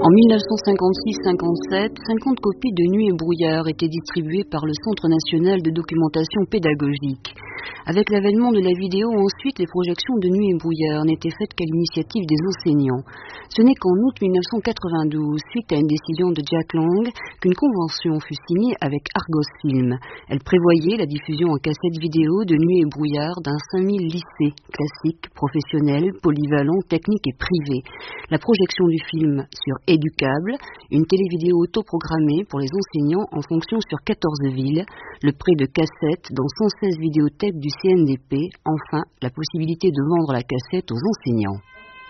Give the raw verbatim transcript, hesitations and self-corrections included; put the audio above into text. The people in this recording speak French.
En mille neuf cent cinquante-six cinquante-sept, cinquante copies de Nuit et brouillard étaient distribuées par le Centre national de documentation pédagogique. Avec l'avènement de la vidéo, ensuite, les projections de Nuit et brouillard n'étaient faites qu'à l'initiative des enseignants. Ce n'est qu'en août mille neuf cent quatre-vingt-douze, suite à une décision de Jack Lang, qu'une convention fut signée avec Argos Film. Elle prévoyait la diffusion en cassette vidéo de Nuit et brouillard d'un cinq mille lycées, classiques, professionnels, polyvalents, techniques et privés. La projection du film sur Éducable, une télévidéo autoprogrammée pour les enseignants en fonction sur quatorze villes, le prêt de cassettes dans cent seize vidéothèques du C N D P, enfin la possibilité de vendre la cassette aux enseignants.